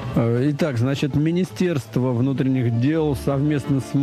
Итак, значит, Министерство внутренних дел совместно с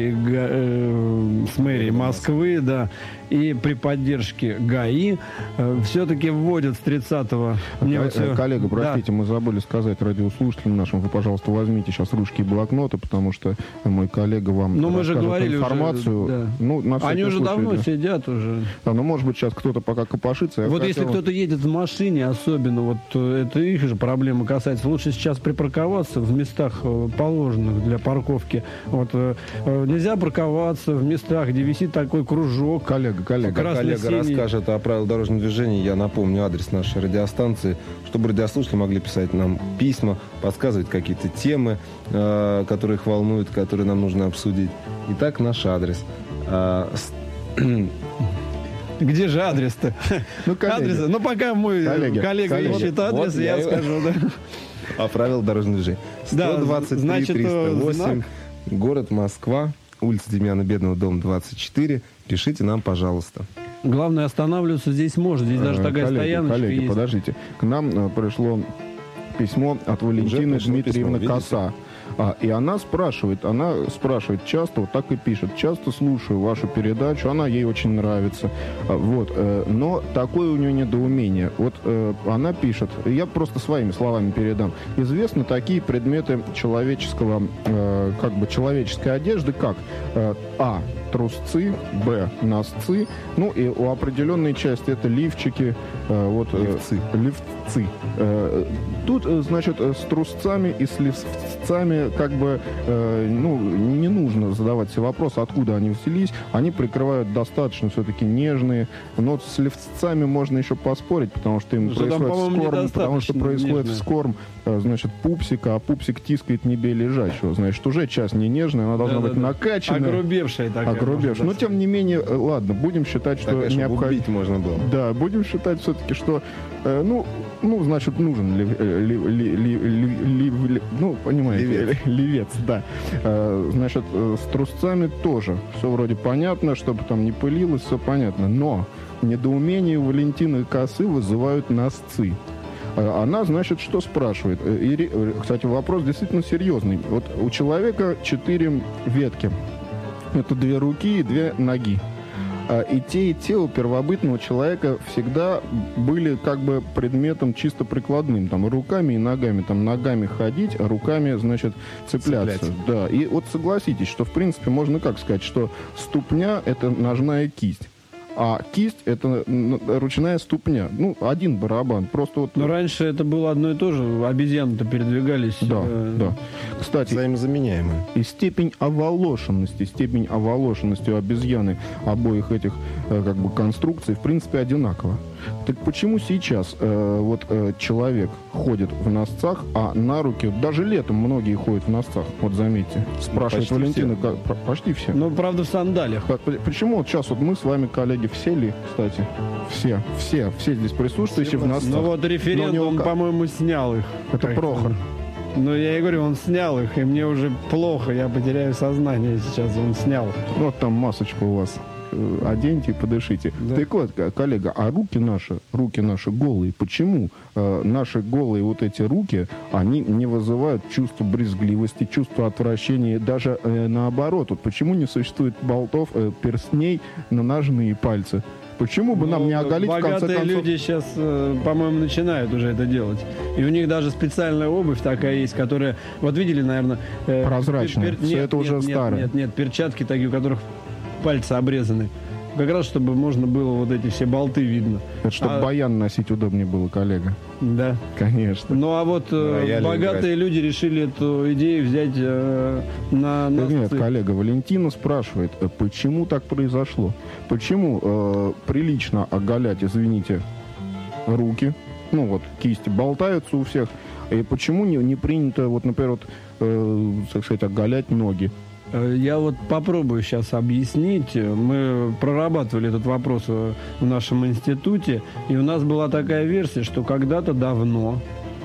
мэрией Москвы, да, и при поддержке ГАИ все-таки вводят с 30-го... Коллега, простите, мы забыли сказать радиослушателям нашим, вы, пожалуйста, возьмите сейчас ручки и блокноты, потому что мой коллега вам мы же говорили информацию. Уже, да. Ну, они уже давно сидят уже. Да, ну, может быть, сейчас кто-то пока копошится. Вот если кто-то едет в машине, особенно, вот это их же проблема касается, лучше сейчас припарковаться в местах, положенных для парковки. Вот, нельзя парковаться в местах, где висит такой кружок. Коллега расскажет о правилах дорожного движения. Я напомню адрес нашей радиостанции, чтобы радиослушатели могли писать нам письма, подсказывать какие-то темы, которые их волнуют, которые нам нужно обсудить. Итак, наш адрес. Где же адрес-то? Коллеги. Пока мой коллега ищет адрес, вот я скажу, да. О правилах дорожного движения. 123-308, город Москва, улица Демьяна Бедного, дом 24. Пишите нам, пожалуйста. Главное, останавливаться здесь можно. Здесь даже такая стояночка коллеги, есть. Подождите. К нам пришло письмо от Валентины Дмитриевны Коса. И она спрашивает часто, вот так и пишет, часто слушаю вашу передачу, она ей очень нравится, но такое у нее недоумение. Она пишет, я просто своими словами передам, известны такие предметы человеческой одежды, как А. трусцы, Б. носки, и у определенной части это лифчики, лифцы. Тут, значит, с трусцами и с лифцами не нужно задавать себе вопрос, откуда они взялись. Они прикрывают достаточно все-таки нежные, но с лифцами можно еще поспорить, потому что им происходит вскорм, значит, пупсика, а пупсик тискает не бей лежачего. Значит, уже часть не нежная, она должна быть накачанная. Огрубевшая такая. Но, тем не менее, ладно, будем считать, что необходимо... убить можно было. Да, будем считать все-таки, что, значит, нужен понимаете, левец, да. Значит, с трусцами тоже все вроде понятно, чтобы там не пылилось, все понятно. Но недоумение у Валентины Косы вызывают носцы. Она, значит, что спрашивает? Кстати, вопрос действительно серьезный. Вот у человека 4 ветки. Это 2 руки и 2 ноги. И те у первобытного человека всегда были как бы предметом чисто прикладным. Там руками и ногами. Там ногами ходить, а руками, значит, цепляться. Да. И вот согласитесь, что в принципе можно как сказать, что ступня — это ножная кисть. А кисть — это ручная ступня. Один барабан. Просто Но раньше это было одно и то же. Обезьяны-то передвигались. Да. Кстати, взаимозаменяемые. И степень оволошенности у обезьяны обоих этих конструкций в принципе одинакова. Так почему сейчас человек ходит в носках, а на руки, даже летом многие ходят в носках, вот заметьте, спрашивает Валентина, почти все. Но правда в сандалиях. Почему сейчас мы с вами, коллеги, все ли, кстати, все здесь присутствующие в носках? Референдум, по-моему, снял их. Это Прохор. Я и говорю, он снял их, и мне уже плохо, я потеряю сознание сейчас, он снял. Вот там масочка у вас. Оденьте и подышите. Да. Так вот, коллега, а руки наши голые. Почему наши голые вот эти руки, они не вызывают чувство брезгливости, чувство отвращения, даже наоборот? Вот почему не существует болтов, перстней на ножные пальцы? Почему бы нам не оголить, в конце концов... Богатые люди сейчас, по-моему, начинают уже это делать. И у них даже специальная обувь такая есть, которая... Вот видели, наверное... Прозрачная. Это уже старое. Нет, перчатки такие, у которых пальцы обрезаны. Как раз, чтобы можно было вот эти все болты видно. Это чтобы баян носить удобнее было, коллега. Да. Конечно. Богатые люди решили эту идею взять на... Нет, коллега, Валентина спрашивает, почему так произошло? Почему прилично оголять, извините, руки, кисти болтаются у всех, и почему не принято, например, так сказать, оголять ноги? Я попробую сейчас объяснить. Мы прорабатывали этот вопрос в нашем институте, и у нас была такая версия, что когда-то давно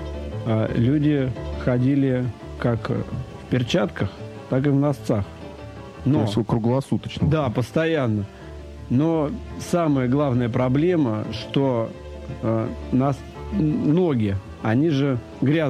люди ходили как в перчатках, так и в носках. То есть круглосуточно? Да, постоянно. Но самая главная проблема, что ноги, они же грязные.